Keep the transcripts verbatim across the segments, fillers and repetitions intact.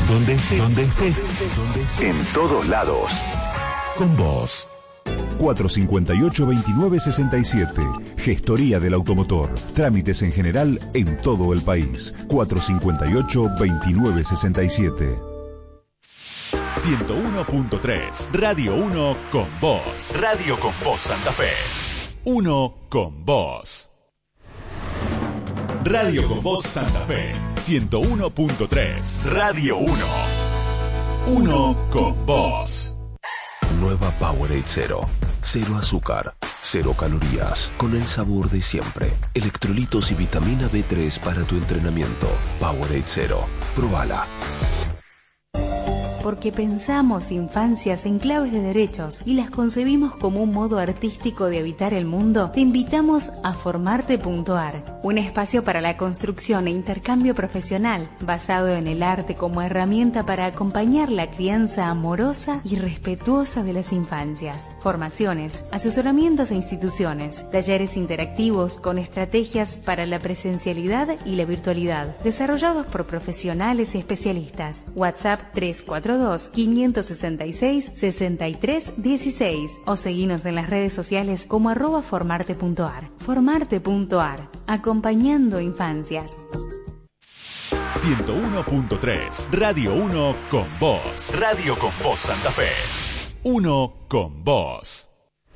Donde estés, donde estés, en todos lados. Con vos. cuatro cinco ocho, dos nueve seis siete. Gestoría del automotor. Trámites en general en todo el país. cuatro cinco ocho, dos nueve seis siete. ciento uno punto tres. Radio uno con vos. Radio con vos Santa Fe. Uno con vos. Radio con vos Santa Fe. ciento uno punto tres. Radio uno. Uno con vos. Nueva Powerade Cero. Cero azúcar, cero calorías, con el sabor de siempre. Electrolitos y vitamina B tres para tu entrenamiento. Powerade Cero. Probala. Porque pensamos infancias en claves de derechos y las concebimos como un modo artístico de habitar el mundo, te invitamos a Formarte punto ar, un espacio para la construcción e intercambio profesional basado en el arte como herramienta para acompañar la crianza amorosa y respetuosa de las infancias. Formaciones, asesoramientos a instituciones, talleres interactivos con estrategias para la presencialidad y la virtualidad, desarrollados por profesionales y especialistas. WhatsApp tres cuatro dos, cinco seis seis, seis tres uno seis o seguinos en las redes sociales como arroba formarte punto ar. Formarte punto ar, acompañando infancias. ciento uno punto tres. Radio uno con vos. Radio con vos Santa Fe. Uno con vos.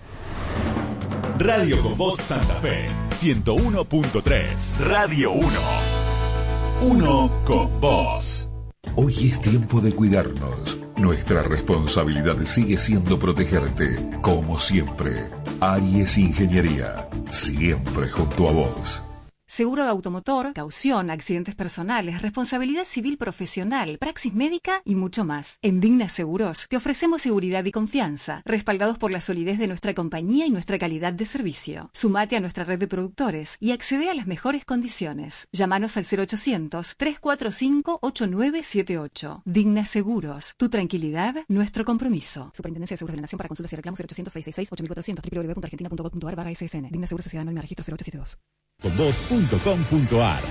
Radio con vos Santa Fe. ciento uno punto tres. Radio uno. Uno con vos. Hoy es tiempo de cuidarnos. Nuestra responsabilidad sigue siendo protegerte, como siempre. Aries Ingeniería, siempre junto a vos. Seguro de automotor, caución, accidentes personales, responsabilidad civil profesional, praxis médica y mucho más. En Digna Seguros te ofrecemos seguridad y confianza, respaldados por la solidez de nuestra compañía y nuestra calidad de servicio. Sumate a nuestra red de productores y accede a las mejores condiciones. Llámanos al cero ochocientos, tres cuatro cinco, ocho nueve siete ocho. Digna Seguros, tu tranquilidad, nuestro compromiso. Superintendencia de Seguros de la Nación. Para consultas y reclamos cero ochocientos, seiscientos sesenta y seis, ocho mil cuatrocientos, w w w punto argentina punto gov punto ar barra S S N. Digna Seguros Sociedad Anónima Registro cero ocho siete dos. Con vos punto com punto ar.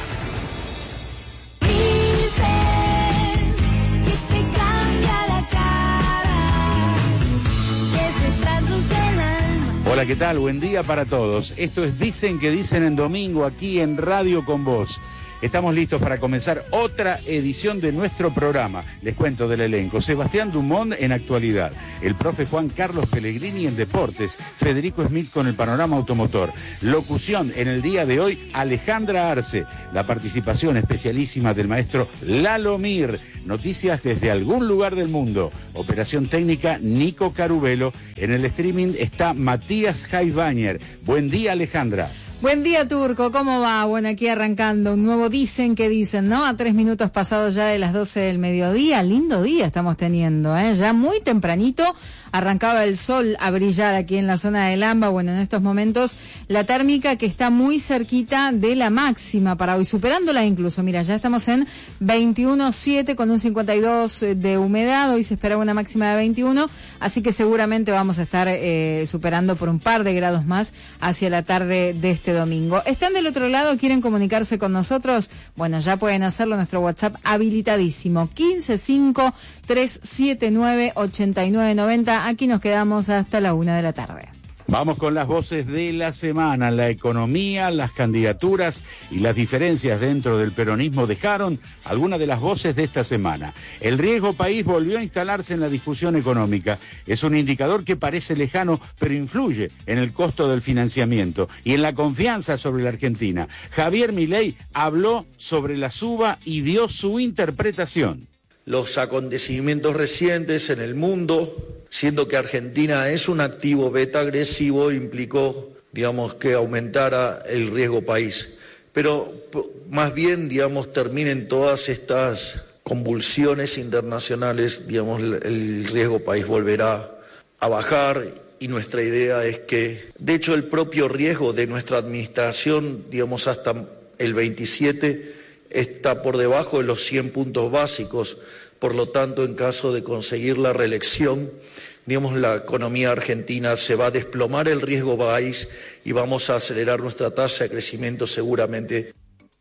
Hola, ¿qué tal? Buen día para todos. Esto es Dicen que Dicen en domingo aquí en Radio con Vos. Estamos listos para comenzar otra edición de nuestro programa. Les cuento del elenco. Sebastián Dumont en actualidad, el profe Juan Carlos Pellegrini en deportes, Federico Smith con el panorama automotor. Locución en el día de hoy, Alejandra Arce. La participación especialísima del maestro Lalo Mir. Noticias desde algún lugar del mundo. Operación técnica, Nico Carubelo. En el streaming está Matías Heibañer. Buen día, Alejandra. Buen día, Turco, ¿cómo va? Bueno, aquí arrancando un nuevo Dicen que Dicen, ¿no? A tres minutos pasados ya de las doce del mediodía, lindo día estamos teniendo, ¿eh? Ya muy tempranito arrancaba el sol a brillar aquí en la zona del AMBA. Bueno, en estos momentos la térmica que está muy cerquita de la máxima para hoy, superándola incluso. Mira, ya estamos en veintiuno punto siete con un cincuenta y dos de humedad. Hoy se esperaba una máxima de veintiuno, así que seguramente vamos a estar eh, superando por un par de grados más hacia la tarde de este domingo. ¿Están del otro lado? ¿Quieren comunicarse con nosotros? Bueno, ya pueden hacerlo. Nuestro WhatsApp habilitadísimo, quince cinco, tres siete nueve, ochenta y nueve noventa. Aquí nos quedamos hasta la una de la tarde. Vamos con las voces de la semana. La economía, las candidaturas y las diferencias dentro del peronismo dejaron algunas de las voces de esta semana. El riesgo país volvió a instalarse en la discusión económica. Es un indicador que parece lejano, pero influye en el costo del financiamiento y en la confianza sobre la Argentina. Javier Milei habló sobre la suba y dio su interpretación. Los acontecimientos recientes en el mundo, siendo que Argentina es un activo beta agresivo, implicó, digamos, que aumentara el riesgo país. Pero más bien, digamos, terminen todas estas convulsiones internacionales, digamos, el riesgo país volverá a bajar y nuestra idea es que, de hecho, el propio riesgo de nuestra administración, digamos, hasta el veintisiete, está por debajo de los cien puntos básicos. Por lo tanto, en caso de conseguir la reelección, digamos, la economía argentina se va a desplomar el riesgo país y vamos a acelerar nuestra tasa de crecimiento seguramente.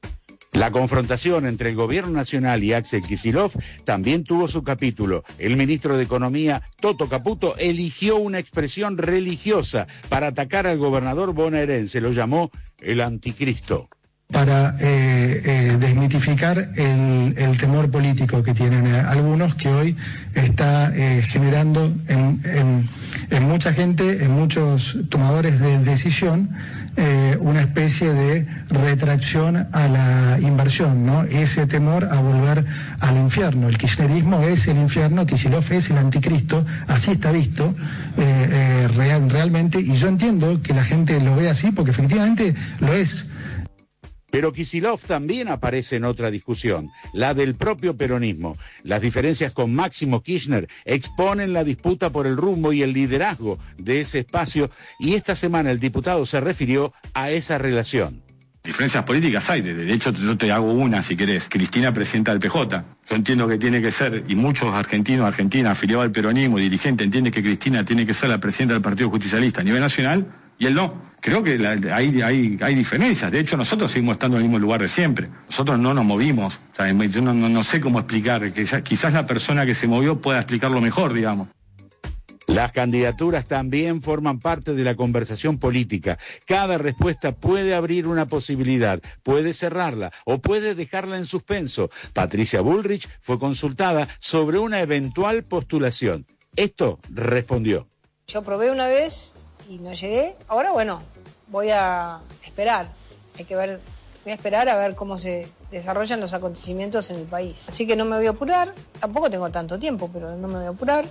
La confrontación entre el gobierno nacional y Axel Kicillof también tuvo su capítulo. El ministro de Economía, Toto Caputo, eligió una expresión religiosa para atacar al gobernador bonaerense. Lo llamó el anticristo. Para eh, eh, desmitificar el, el temor político que tienen eh, algunos, que hoy está eh, generando en, en, en mucha gente, en muchos tomadores de decisión, eh, una especie de retracción a la inversión, ¿no? Ese temor a volver al infierno. El kirchnerismo es el infierno, Kicillof es el anticristo, así está visto eh, eh, real, realmente, y yo entiendo que la gente lo ve así porque efectivamente lo es. Pero Kicillof también aparece en otra discusión, la del propio peronismo. Las diferencias con Máximo Kirchner exponen la disputa por el rumbo y el liderazgo de ese espacio, y esta semana el diputado se refirió a esa relación. Diferencias políticas hay, de hecho yo te hago una si querés. Cristina, presidenta del P J. Yo entiendo que tiene que ser, y muchos argentinos, argentinas, afiliados al peronismo, dirigentes, entienden que Cristina tiene que ser la presidenta del Partido Justicialista a nivel nacional, y él no. Creo que la, hay, hay, hay diferencias. De hecho, nosotros seguimos estando en el mismo lugar de siempre. Nosotros no nos movimos. O sea, yo no, no, no sé cómo explicar. Quizás, quizás la persona que se movió pueda explicarlo mejor, digamos. Las candidaturas también forman parte de la conversación política. Cada respuesta puede abrir una posibilidad, puede cerrarla o puede dejarla en suspenso. Patricia Bullrich fue consultada sobre una eventual postulación. Esto respondió. Yo probé una vez y no llegué. Ahora, bueno, voy a esperar. Hay que ver, voy a esperar a ver cómo se desarrollan los acontecimientos en el país. Así que no me voy a apurar. Tampoco tengo tanto tiempo, pero no me voy a apurar.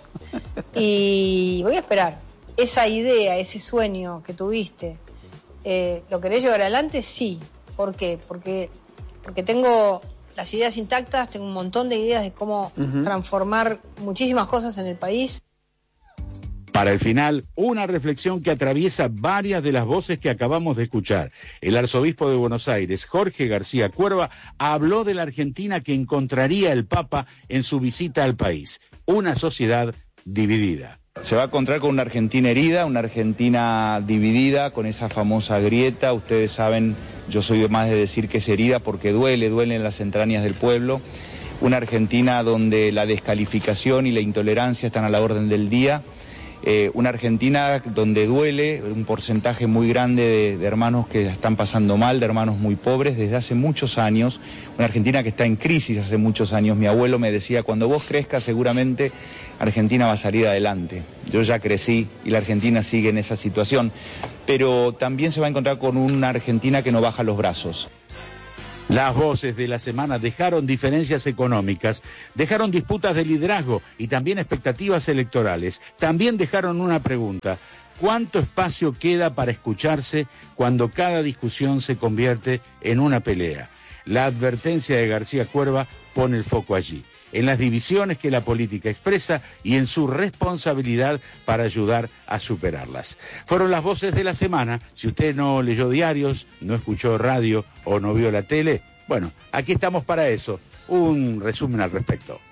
Y voy a esperar. Esa idea, ese sueño que tuviste, eh, ¿lo querés llevar adelante? Sí. ¿Por qué? Porque, porque tengo las ideas intactas, tengo un montón de ideas de cómo uh-huh. transformar muchísimas cosas en el país. Para el final, una reflexión que atraviesa varias de las voces que acabamos de escuchar. El arzobispo de Buenos Aires, Jorge García Cuerva, habló de la Argentina que encontraría el Papa en su visita al país. Una sociedad dividida. Se va a encontrar con una Argentina herida, una Argentina dividida, con esa famosa grieta. Ustedes saben, yo soy más de decir que es herida porque duele, duele en las entrañas del pueblo. Una Argentina donde la descalificación y la intolerancia están a la orden del día. Eh, una Argentina donde duele un porcentaje muy grande de, de hermanos que están pasando mal, de hermanos muy pobres desde hace muchos años. Una Argentina que está en crisis hace muchos años. Mi abuelo me decía, cuando vos crezcas seguramente Argentina va a salir adelante. Yo ya crecí y la Argentina sigue en esa situación. Pero también se va a encontrar con una Argentina que no baja los brazos. Las voces de la semana dejaron diferencias económicas, dejaron disputas de liderazgo y también expectativas electorales. También dejaron una pregunta: ¿cuánto espacio queda para escucharse cuando cada discusión se convierte en una pelea? La advertencia de García Cuerva pone el foco allí, en las divisiones que la política expresa y en su responsabilidad para ayudar a superarlas. Fueron las voces de la semana. Si usted no leyó diarios, no escuchó radio o no vio la tele, bueno, aquí estamos para eso. Un resumen al respecto.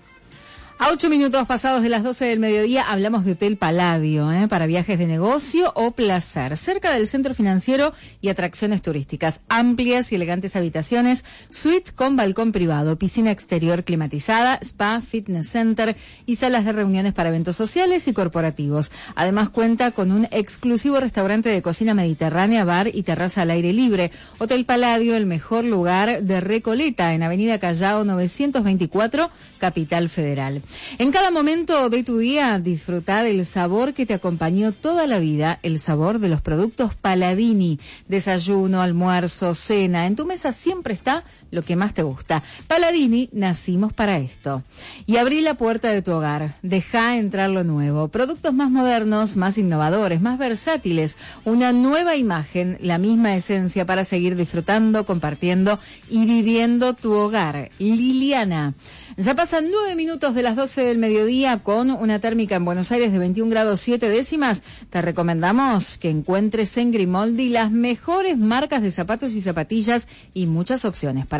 A ocho minutos pasados de las doce del mediodía hablamos de Hotel Palladio, ¿eh? para viajes de negocio o placer, cerca del centro financiero y atracciones turísticas. Amplias y elegantes habitaciones, suites con balcón privado, piscina exterior climatizada, spa, fitness center y salas de reuniones para eventos sociales y corporativos. Además cuenta con un exclusivo restaurante de cocina mediterránea, bar y terraza al aire libre. Hotel Palladio, el mejor lugar de Recoleta, en Avenida Callao novecientos veinticuatro, Capital Federal. En cada momento de tu día, disfruta del sabor que te acompañó toda la vida, el sabor de los productos Palladini. Desayuno, almuerzo, cena, en tu mesa siempre está lo que más te gusta. Palladini, nacimos para esto. Y abrí la puerta de tu hogar, deja entrar lo nuevo. Productos más modernos, más innovadores, más versátiles, una nueva imagen, la misma esencia para seguir disfrutando, compartiendo y viviendo tu hogar. Liliana. Ya pasan nueve minutos de las doce del mediodía con una térmica en Buenos Aires de veintiún grados siete décimas. Te recomendamos que encuentres en Grimoldi las mejores marcas de zapatos y zapatillas y muchas opciones para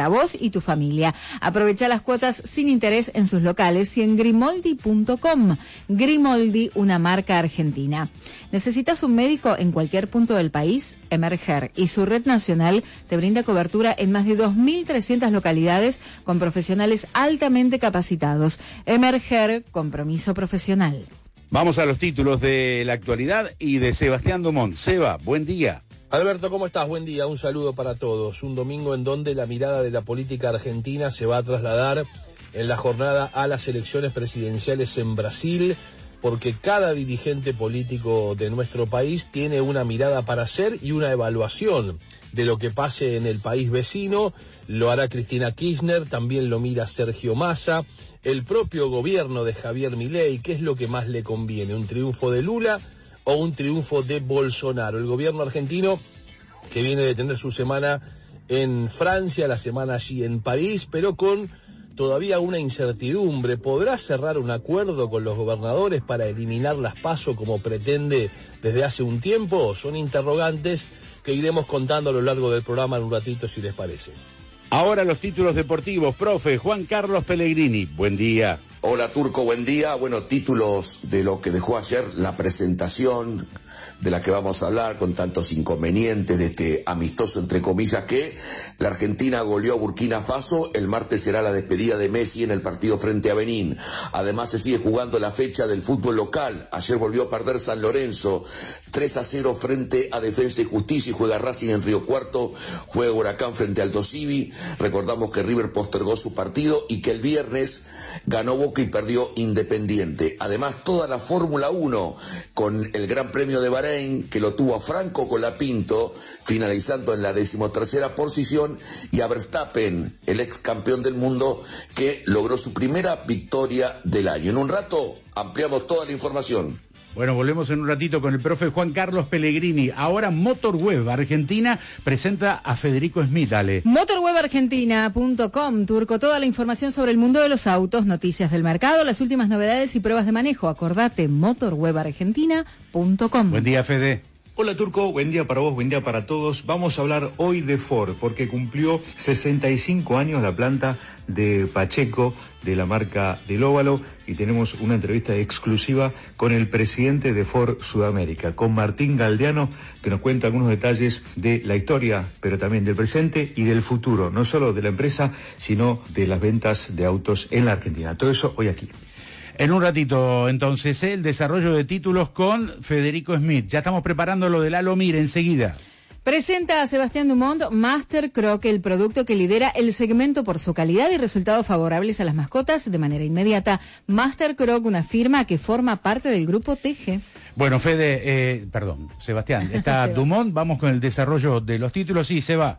para vos y tu familia. Aprovecha las cuotas sin interés en sus locales y en Grimoldi punto com. Grimoldi, una marca argentina. ¿Necesitas un médico en cualquier punto del país? Emerger y su red nacional te brinda cobertura en más de dos mil trescientas localidades con profesionales altamente capacitados. Emerger, compromiso profesional. Vamos a los títulos de la actualidad y de Sebastián Dumont. Seba, buen día. Alberto, ¿cómo estás? Buen día, un saludo para todos. Un domingo en donde la mirada de la política argentina se va a trasladar en la jornada a las elecciones presidenciales en Brasil, porque cada dirigente político de nuestro país tiene una mirada para hacer y una evaluación de lo que pase en el país vecino. Lo hará Cristina Kirchner, también lo mira Sergio Massa, el propio gobierno de Javier Milei. ¿Qué es lo que más le conviene? ¿Un triunfo de Lula o un triunfo de Bolsonaro? El gobierno argentino, que viene de tener su semana en Francia, la semana allí en París, pero con todavía una incertidumbre. ¿Podrá cerrar un acuerdo con los gobernadores para eliminar las PASO como pretende desde hace un tiempo? Son interrogantes que iremos contando a lo largo del programa en un ratito, si les parece. Ahora los títulos deportivos. Profe, Juan Carlos Pellegrini, buen día. Hola Turco, buen día. Bueno, títulos de lo que dejó ayer la presentación de la que vamos a hablar, con tantos inconvenientes de este amistoso, entre comillas, que la Argentina goleó a Burkina Faso. El martes será la despedida de Messi en el partido frente a Benín. Además se sigue jugando la fecha del fútbol local. Ayer volvió a perder San Lorenzo, tres a cero frente a Defensa y Justicia, y juega Racing en Río Cuarto, juega Huracán frente a Alto Civi. Recordamos que River postergó su partido y que el viernes ganó Boca y perdió Independiente. Además, toda la Fórmula uno con el Gran Premio de Bahrein, que lo tuvo a Franco Colapinto, finalizando en la decimotercera posición, y a Verstappen, el ex campeón del mundo, que logró su primera victoria del año. En un rato ampliamos toda la información. Bueno, volvemos en un ratito con el profe Juan Carlos Pellegrini. Ahora Motorweb Argentina presenta a Federico Smith, dale. motorweb argentina punto com, Turco, toda la información sobre el mundo de los autos, noticias del mercado, las últimas novedades y pruebas de manejo. Acordate, motorweb argentina punto com. Buen día, Fede. Hola Turco, buen día para vos, buen día para todos. Vamos a hablar hoy de Ford, porque cumplió sesenta y cinco años la planta de Pacheco, de la marca del Óvalo, y tenemos una entrevista exclusiva con el presidente de Ford Sudamérica, con Martín Galdeano, que nos cuenta algunos detalles de la historia, pero también del presente y del futuro, no solo de la empresa, sino de las ventas de autos en la Argentina. Todo eso hoy aquí. En un ratito, entonces, el desarrollo de títulos con Federico Smith. Ya estamos preparando lo del Alomir enseguida. Presenta a Sebastián Dumont Master Croc, el producto que lidera el segmento por su calidad y resultados favorables a las mascotas de manera inmediata. Master Croc, una firma que forma parte del grupo T G. Bueno, Fede, eh, perdón, Sebastián, está Dumont, vamos con el desarrollo de los títulos. Sí, Seba.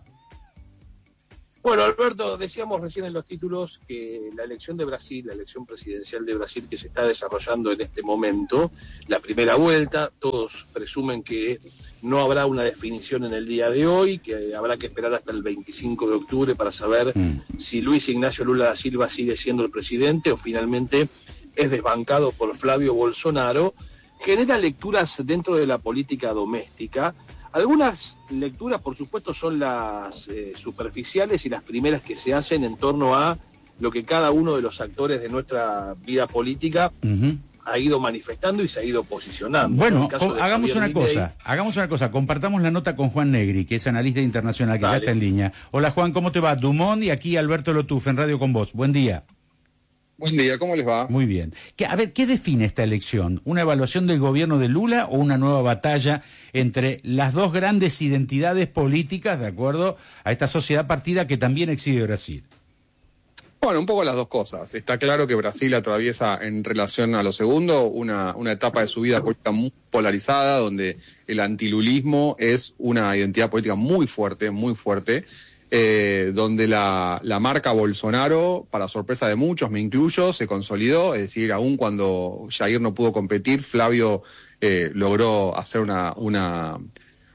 Bueno, Alberto, decíamos recién en los títulos que la elección de Brasil, la elección presidencial de Brasil que se está desarrollando en este momento, la primera vuelta, todos presumen que no habrá una definición en el día de hoy, que habrá que esperar hasta el veinticinco de octubre para saber mm. si Luis Ignacio Lula da Silva sigue siendo el presidente o finalmente es desbancado por Flavio Bolsonaro. Genera lecturas dentro de la política doméstica. Algunas lecturas, por supuesto, son las eh, superficiales y las primeras que se hacen en torno a lo que cada uno de los actores de nuestra vida política uh-huh. ha ido manifestando y se ha ido posicionando. Bueno, co- hagamos Javier una Milei. cosa, hagamos una cosa, compartamos la nota con Juan Negri, que es analista internacional, que Dale. ya está en línea. Hola Juan, ¿cómo te va? Dumont y aquí Alberto Lotuf en Radio con Vos. Buen día. Buen día, ¿cómo les va? Muy bien. ¿Qué, a ver, ¿qué define esta elección? ¿Una evaluación del gobierno de Lula o una nueva batalla entre las dos grandes identidades políticas, de acuerdo a esta sociedad partida que también exhibe Brasil? Bueno, un poco las dos cosas. Está claro que Brasil atraviesa, en relación a lo segundo, una, una etapa de su vida política muy polarizada, donde el antilulismo es una identidad política muy fuerte, muy fuerte. Eh, donde la, la marca Bolsonaro, para sorpresa de muchos, me incluyo, se consolidó, es decir, aún cuando Jair no pudo competir, Flavio eh, logró hacer una, una,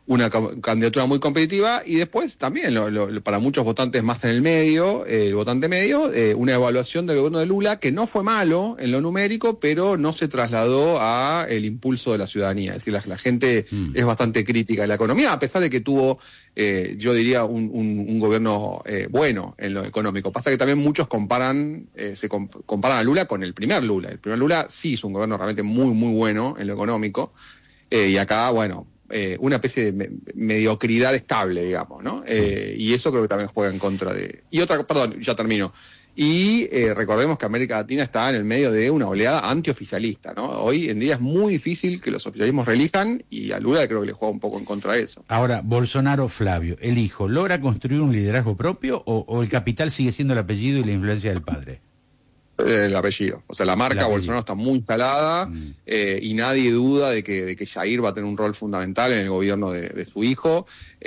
una candidatura muy competitiva, y después también, lo, lo, para muchos votantes más en el medio, eh, el votante medio, eh, una evaluación del gobierno de Lula que no fue malo en lo numérico, pero no se trasladó a el impulso de la ciudadanía. Es decir, la, la gente mm. es bastante crítica de la economía, a pesar de que tuvo, eh, yo diría, un, un, un gobierno eh, bueno en lo económico. Pasa que también muchos comparan, eh, se comp comparan a Lula con el primer Lula. El primer Lula sí hizo un gobierno realmente muy, muy bueno en lo económico, eh, y acá, bueno, Eh, una especie de me mediocridad estable, digamos, ¿no? Sí. Eh, y eso creo que también juega en contra de... Y otra, perdón, ya termino. Y eh, recordemos que América Latina está en el medio de una oleada antioficialista, ¿no? Hoy en día es muy difícil que los oficialismos reelijan, y a Lula creo que le juega un poco en contra de eso. Ahora, Bolsonaro, Flavio, el hijo, ¿logra construir un liderazgo propio o, o el capital sigue siendo el apellido y la influencia del padre? El apellido. O sea, la marca Bolsonaro está muy instalada, mm. eh, y nadie duda de que, de que Jair va a tener un rol fundamental en el gobierno de, de su hijo.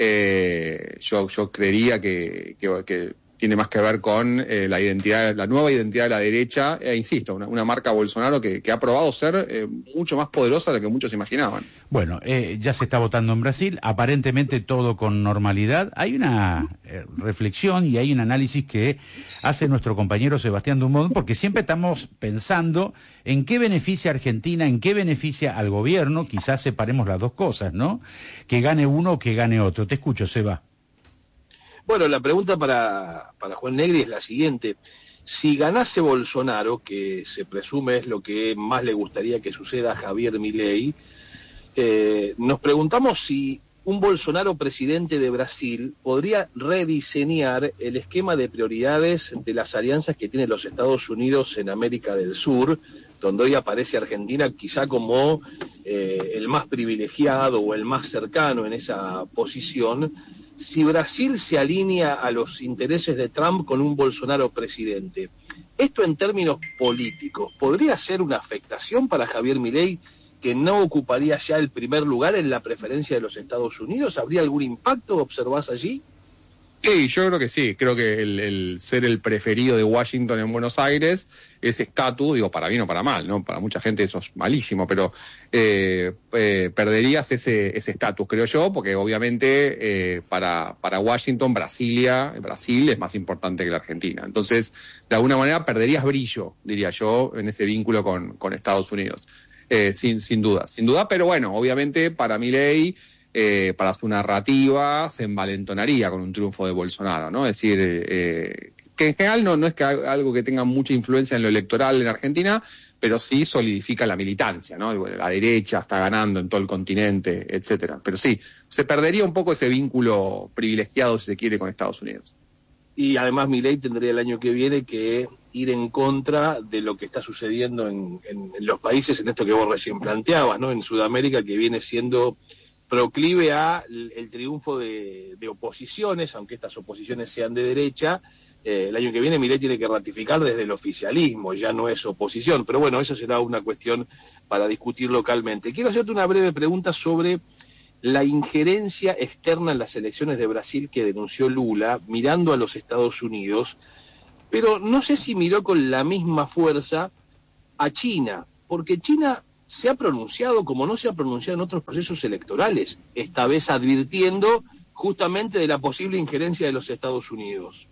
Eh, yo, yo creería que, que, que tiene más que ver con eh, la identidad, la nueva identidad de la derecha, e insisto, una, una marca Bolsonaro que, que ha probado ser eh, mucho más poderosa de lo que muchos imaginaban. Bueno, eh, ya se está votando en Brasil, aparentemente todo con normalidad. Hay una eh, reflexión y hay un análisis que hace nuestro compañero Sebastián Dumont, porque siempre estamos pensando en qué beneficia a Argentina, en qué beneficia al gobierno. Quizás separemos las dos cosas, ¿no? Que gane uno o que gane otro. Te escucho, Seba. Bueno, la pregunta para, para Juan Negri es la siguiente. Si ganase Bolsonaro, que se presume es lo que más le gustaría que suceda a Javier Milei, eh, nos preguntamos si un Bolsonaro presidente de Brasil podría rediseñar el esquema de prioridades de las alianzas que tienen los Estados Unidos en América del Sur, donde hoy aparece Argentina quizá como eh, el más privilegiado o el más cercano en esa posición. Si Brasil se alinea a los intereses de Trump con un Bolsonaro presidente, esto en términos políticos, ¿podría ser una afectación para Javier Milei, que no ocuparía ya el primer lugar en la preferencia de los Estados Unidos? ¿Habría algún impacto, observás allí? Sí, yo creo que sí. Creo que el, el ser el preferido de Washington en Buenos Aires, ese estatus, digo, para bien o para mal, ¿no? Para mucha gente eso es malísimo, pero eh, eh, perderías ese ese estatus, creo yo, porque obviamente eh, para para Washington, Brasilia, Brasil es más importante que la Argentina. Entonces, de alguna manera perderías brillo, diría yo, en ese vínculo con, con Estados Unidos. Eh, sin, sin duda, sin duda, pero bueno, obviamente para Milei, Eh, para su narrativa se envalentonaría con un triunfo de Bolsonaro, ¿no? Es decir, eh, que en general no, no es que algo que tenga mucha influencia en lo electoral en Argentina, pero sí solidifica la militancia, ¿no? La derecha está ganando en todo el continente, etcétera. Pero sí, se perdería un poco ese vínculo privilegiado, si se quiere, con Estados Unidos. Y además Milei tendría el año que viene que ir en contra de lo que está sucediendo en, en, en los países, en esto que vos recién planteabas, ¿no? En Sudamérica, que viene siendo proclive a el triunfo de, de oposiciones, aunque estas oposiciones sean de derecha. Eh, el año que viene Milei tiene que ratificar desde el oficialismo, ya no es oposición, pero bueno, esa será una cuestión para discutir localmente. Quiero hacerte una breve pregunta sobre la injerencia externa en las elecciones de Brasil que denunció Lula, mirando a los Estados Unidos, pero no sé si miró con la misma fuerza a China, porque China se ha pronunciado como no se ha pronunciado en otros procesos electorales, esta vez advirtiendo justamente de la posible injerencia de los Estados Unidos.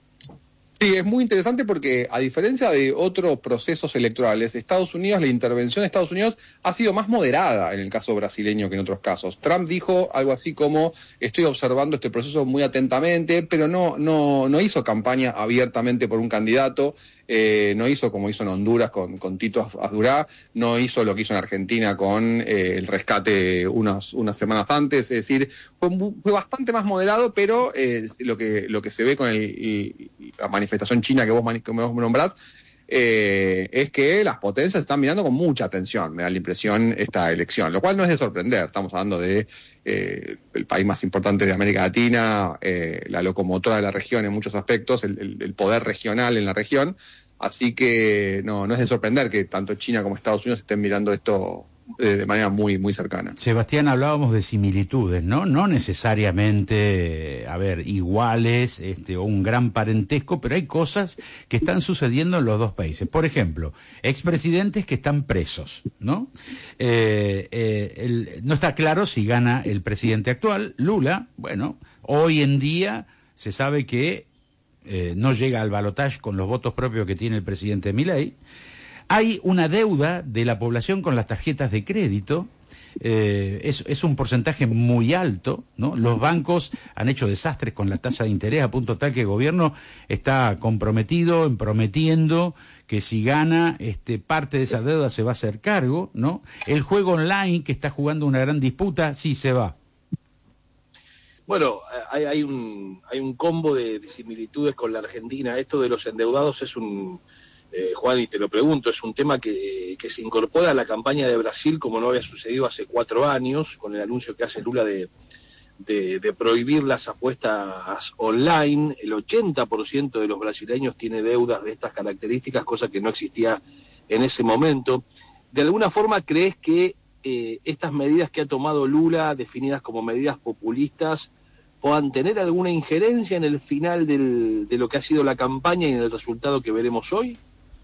Sí, es muy interesante porque, a diferencia de otros procesos electorales, Estados Unidos, la intervención de Estados Unidos ha sido más moderada en el caso brasileño que en otros casos. Trump dijo algo así como: estoy observando este proceso muy atentamente, pero no, no, no hizo campaña abiertamente por un candidato, eh, no hizo como hizo en Honduras con, con Tito Azurá, no hizo lo que hizo en Argentina con eh, el rescate unas, unas semanas antes. Es decir, fue, fue bastante más moderado, pero eh, lo que lo que se ve con el, y, y la manifestación china que vos, que vos nombrás, eh, es que las potencias están mirando con mucha atención, me da la impresión, esta elección, lo cual no es de sorprender. Estamos hablando de eh, el país más importante de América Latina, eh, la locomotora de la región en muchos aspectos, el, el, el poder regional en la región, así que no, no es de sorprender que tanto China como Estados Unidos estén mirando esto eh, de manera muy, muy cercana. Sebastián, hablábamos de similitudes, ¿no? No necesariamente, a ver, iguales, este, o un gran parentesco, pero hay cosas que están sucediendo en los dos países. Por ejemplo, expresidentes que están presos, ¿no? Eh, eh, el, no está claro si gana el presidente actual, Lula. Bueno, hoy en día se sabe que eh, no llega al balotaje con los votos propios que tiene el presidente Milei. Hay una deuda de la población con las tarjetas de crédito, eh, es, es un porcentaje muy alto, ¿no? Los bancos han hecho desastres con la tasa de interés a punto tal que el gobierno está comprometido en prometiendo que si gana, este, parte de esa deuda se va a hacer cargo, ¿no? El juego online que está jugando una gran disputa, sí se va. Bueno, hay, hay un hay un combo de, de similitudes con la Argentina. Esto de los endeudados es un... Eh, Juan, y te lo pregunto, es un tema que, que se incorpora a la campaña de Brasil como no había sucedido hace cuatro años, con el anuncio que hace Lula de, de, de prohibir las apuestas online. El ochenta por ciento de los brasileños tiene deudas de estas características, cosa que no existía en ese momento. ¿De alguna forma crees que eh, estas medidas que ha tomado Lula, definidas como medidas populistas, puedan tener alguna injerencia en el final del, de lo que ha sido la campaña y en el resultado que veremos hoy?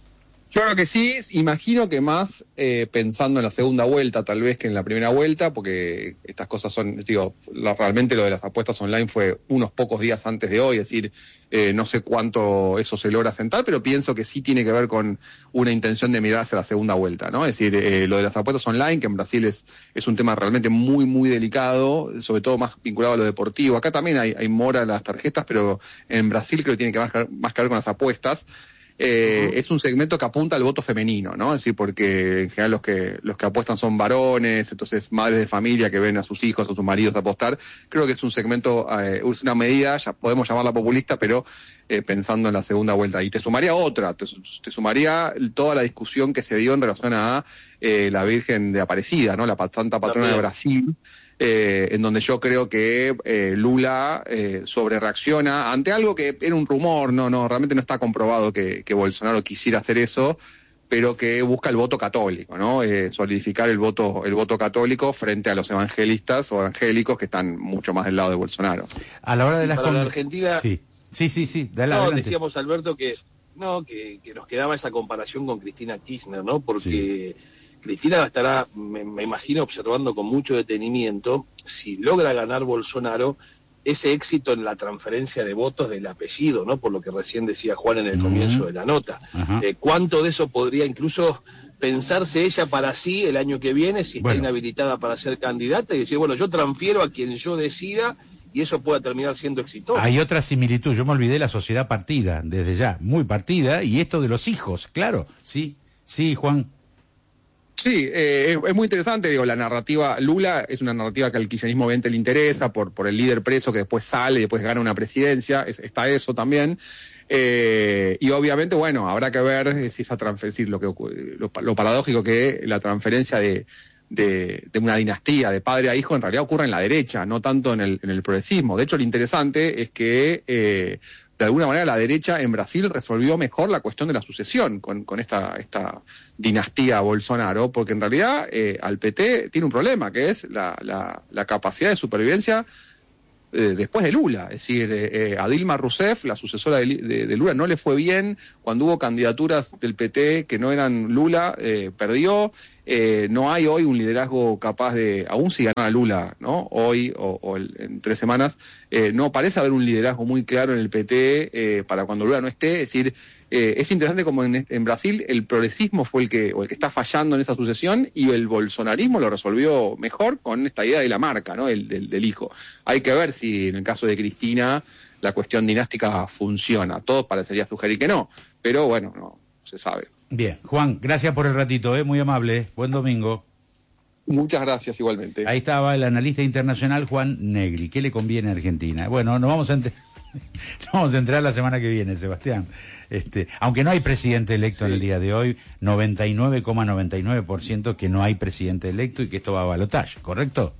Yo creo que sí, imagino que más eh, pensando en la segunda vuelta tal vez que en la primera vuelta, porque estas cosas son, digo, la, realmente lo de las apuestas online fue unos pocos días antes de hoy, es decir, eh, no sé cuánto eso se logra sentar, pero pienso que sí tiene que ver con una intención de mirar hacia la segunda vuelta, ¿no? Es decir, eh, lo de las apuestas online, que en Brasil es, es un tema realmente muy, muy delicado, sobre todo más vinculado a lo deportivo. Acá también hay, hay mora en las tarjetas, pero en Brasil creo que tiene que más, más que ver con las apuestas. Eh, uh-huh. Es un segmento que apunta al voto femenino, ¿no? Es decir, porque en general los que los que apuestan son varones, entonces madres de familia que ven a sus hijos o sus maridos apostar. Creo que es un segmento, eh, es una medida, ya podemos llamarla populista, pero eh, pensando en la segunda vuelta. Y te sumaría otra, te, te sumaría toda la discusión que se dio en relación a eh, la Virgen de Aparecida, ¿no? La santa patrona de Brasil. Eh, en donde yo creo que eh, Lula eh, sobrereacciona ante algo que era un rumor, no, no, realmente no está comprobado que, que Bolsonaro quisiera hacer eso, pero que busca el voto católico, ¿no? Eh, solidificar el voto, el voto católico frente a los evangelistas o evangélicos que están mucho más del lado de Bolsonaro. A la hora de las Para la Argentina, sí, sí, sí, sí, dale, no, adelante. Decíamos, Alberto, que no, que, que nos quedaba esa comparación con Cristina Kirchner, ¿no? Porque sí. Cristina estará, me, me imagino, observando con mucho detenimiento si logra ganar Bolsonaro ese éxito en la transferencia de votos del apellido, ¿no? Por lo que recién decía Juan en el uh-huh. comienzo de la nota. Uh-huh. Eh, ¿Cuánto de eso podría incluso pensarse ella para sí el año que viene, si está bueno. inhabilitada para ser candidata, y decir, bueno, yo transfiero a quien yo decida y eso pueda terminar siendo exitoso? Hay otra similitud, yo me olvidé la sociedad partida, desde ya, muy partida, y esto de los hijos, claro, sí, sí, Juan. Sí, eh, es, es muy interesante, digo, la narrativa, Lula es una narrativa que al kirchnerismo obviamente le interesa por, por el líder preso que después sale y después gana una presidencia, es, está eso también, eh, y obviamente, bueno, habrá que ver si esa transferencia, lo, que, lo, lo paradójico que la transferencia de, de, de una dinastía de padre a hijo en realidad ocurre en la derecha, no tanto en el, en el progresismo. De hecho, lo interesante es que eh, de alguna manera la derecha en Brasil resolvió mejor la cuestión de la sucesión con, con esta, esta dinastía Bolsonaro, porque en realidad eh, al P T tiene un problema, que es la, la, la capacidad de supervivencia eh, después de Lula. Es decir, eh, a Dilma Rousseff, la sucesora de, de, de Lula, no le fue bien. Cuando hubo candidaturas del P T que no eran Lula, eh, perdió. Eh, no hay hoy un liderazgo capaz de, aún si ganara Lula, ¿no? Hoy o, o el, en tres semanas, eh, no parece haber un liderazgo muy claro en el P T eh, para cuando Lula no esté. Es decir, eh, es interesante como en, en Brasil el progresismo fue el que, o el que está fallando en esa sucesión y el bolsonarismo lo resolvió mejor con esta idea de la marca, ¿no? El, del, del hijo. Hay que ver si en el caso de Cristina la cuestión dinástica funciona. Todo parecería sugerir que no, pero bueno, no se sabe. Bien, Juan, gracias por el ratito, ¿eh? Muy amable. Buen domingo. Muchas gracias, igualmente. Ahí estaba el analista internacional Juan Negri. ¿Qué le conviene a Argentina? Bueno, nos vamos a, ent- nos vamos a entrar la semana que viene, Sebastián. Este, aunque no hay presidente electo sí. en el día de hoy, noventa y nueve coma noventa y nueve por ciento que no hay presidente electo y que esto va a balotaje, ¿correcto?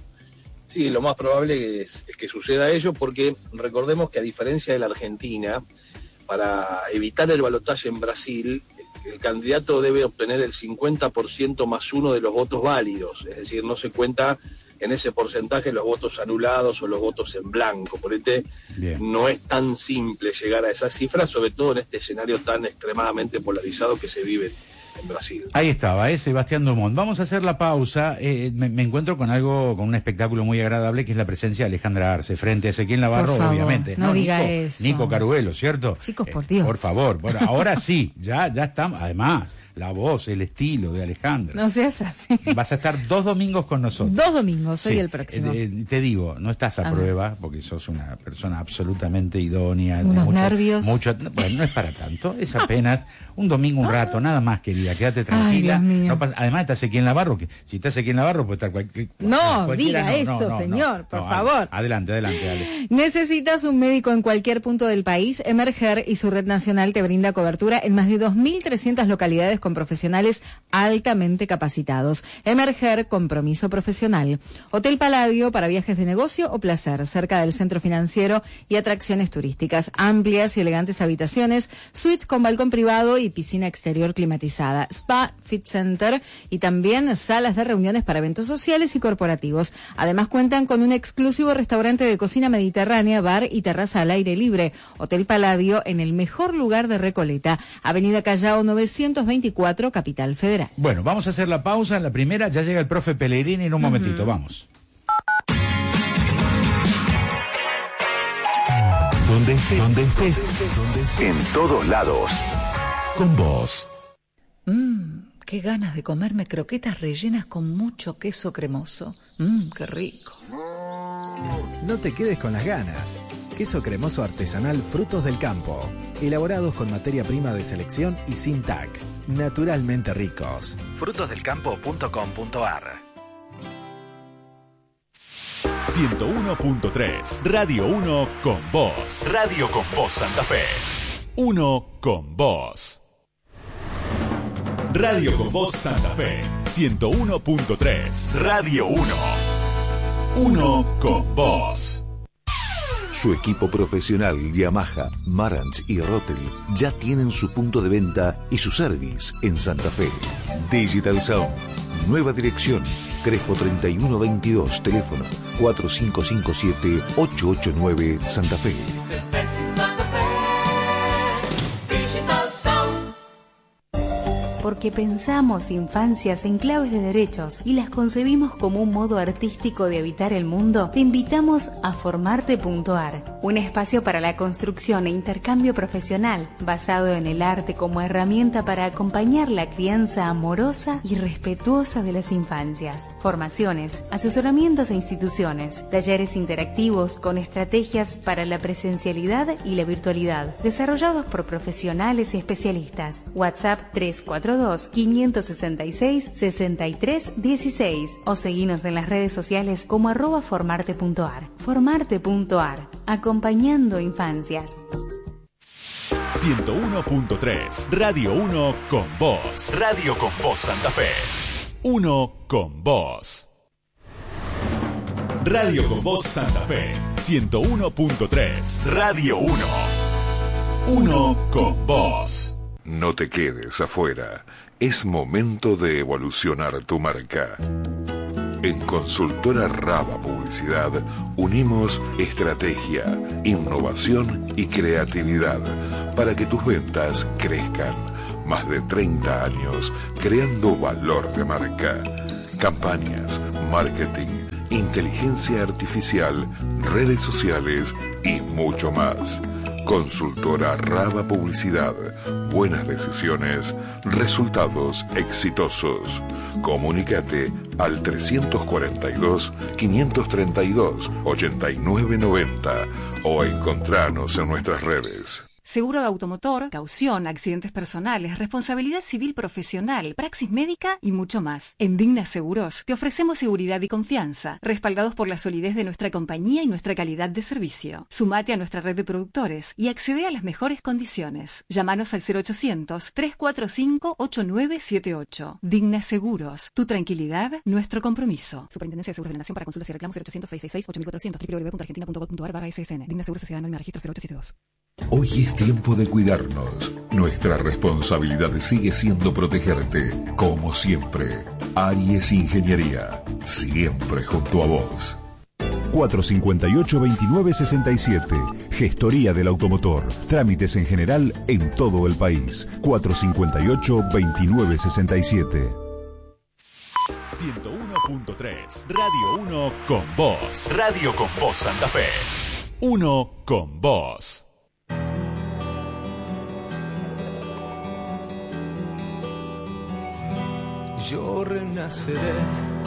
Sí, lo más probable es, es que suceda ello, porque recordemos que a diferencia de la Argentina, para evitar el balotaje en Brasil, que el candidato debe obtener el cincuenta por ciento más uno de los votos válidos, es decir, no se cuenta en ese porcentaje los votos anulados o los votos en blanco. Por ende, no es tan simple llegar a esa cifra, sobre todo en este escenario tan extremadamente polarizado que se vive en Brasil. Ahí estaba, ¿eh? Sebastián Dumont. Vamos a hacer la pausa. Eh, me, me encuentro con algo, con un espectáculo muy agradable, que es la presencia de Alejandra Arce, frente a Ezequiel Navarro, por favor, obviamente. No, no diga Nico, eso. Nico Caruelo, ¿cierto? Chicos, por Dios. Eh, por favor. Bueno, ahora sí, ya, ya estamos. Además, la voz, el estilo de Alejandra. No seas así. Vas a estar dos domingos con nosotros. Dos domingos, soy sí. el próximo. Eh, eh, te digo, no estás a, a prueba, ver. porque sos una persona absolutamente idónea. Unos mucho, nervios. Mucho, bueno, no es para tanto, es apenas un domingo, un rato, nada más, querida. Quédate tranquila. Ay, Dios mío. No pasa, además está Ezequiel Navarro, que si está Ezequiel Navarro puede estar cualquier. No, diga no, eso, no, no, señor, no, por no, favor. Adelante, adelante, dale. ¿Necesitas un médico en cualquier punto del país? Emerger y su red nacional te brinda cobertura en más de dos mil trescientas localidades con profesionales altamente capacitados. Emerger, compromiso profesional. Hotel Palladio para viajes de negocio o placer, cerca del centro financiero y atracciones turísticas. Amplias y elegantes habitaciones, suites con balcón privado y piscina exterior climatizada. Spa, fit center y también salas de reuniones para eventos sociales y corporativos. Además cuentan con un exclusivo restaurante de cocina mediterránea, bar y terraza al aire libre. Hotel Palladio en el mejor lugar de Recoleta. Avenida Callao novecientos veinticuatro, Capital Federal. Bueno, vamos a hacer la pausa. En la primera ya llega el profe Pellegrini en un uh-huh. momentito. Vamos. Donde estés, donde estés, donde estés, en todos lados. Con vos. Mmm, qué ganas de comerme croquetas rellenas con mucho queso cremoso. Mmm, qué rico. No te quedes con las ganas. Queso cremoso artesanal Frutos del Campo. Elaborados con materia prima de selección y sin T A C. Naturalmente ricos. frutos del campo punto com punto a r. ciento uno punto tres, Radio uno con vos. Radio con vos Santa Fe. Uno con vos. Radio con vos Santa Fe. ciento uno punto tres, Radio uno. Uno con vos. Su equipo profesional Yamaha, Marantz y Rotel ya tienen su punto de venta y su service en Santa Fe. Digital Sound, nueva dirección, Crespo treinta y uno veintidós, teléfono cuatro cinco cinco siete ocho ocho nueve, Santa Fe. Porque pensamos infancias en claves de derechos y las concebimos como un modo artístico de habitar el mundo, te invitamos a formarte punto a r, un espacio para la construcción e intercambio profesional basado en el arte como herramienta para acompañar la crianza amorosa y respetuosa de las infancias. Formaciones, asesoramientos e instituciones, talleres interactivos con estrategias para la presencialidad y la virtualidad, desarrollados por profesionales y especialistas. WhatsApp tres cuatro dos, cinco seis seis, seis tres uno seis o seguinos en las redes sociales como arroba formarte punto a r. Formarte punto a r, acompañando infancias. ciento uno punto tres, Radio uno con vos. Radio con vos Santa Fe. Uno con vos. Radio con vos Santa Fe. ciento uno punto tres, Radio uno. Uno con vos. No te quedes afuera. Es momento de evolucionar tu marca. En Consultora Raba Publicidad unimos estrategia, innovación y creatividad para que tus ventas crezcan. Más de treinta años creando valor de marca. Campañas, marketing, inteligencia artificial, redes sociales y mucho más. Consultora Raba Publicidad. Buenas decisiones, resultados exitosos. Comunícate al trescientos cuarenta y dos, quinientos treinta y dos, ochenta y nueve noventa o encontranos en nuestras redes. Seguro de automotor, caución, accidentes personales, responsabilidad civil profesional, praxis médica y mucho más. En Digna Seguros te ofrecemos seguridad y confianza, respaldados por la solidez de nuestra compañía y nuestra calidad de servicio. Sumate a nuestra red de productores y accede a las mejores condiciones. Llámanos al cero ochocientos, tres cuatro cinco, ocho nueve siete ocho. Digna Seguros, tu tranquilidad, nuestro compromiso. Superintendencia de Seguros de la Nación. Para consultas y reclamos cero ochocientos, seiscientos sesenta y seis, ocho mil cuatrocientos, doble u doble u doble u punto arbar punto es ese ene. Digna Seguros Sociedad Anónima Registro cero ocho siete dos. Hoy es tiempo de cuidarnos. Nuestra responsabilidad sigue siendo protegerte, como siempre. Aries Ingeniería, siempre junto a vos. cuatro cinco ocho, veintinueve sesenta y siete. Gestoría del automotor. Trámites en general en todo el país. cuatro cinco ocho, veintinueve sesenta y siete. ciento uno punto tres Radio uno con vos. Radio con vos Santa Fe. Uno con vos. Yo renaceré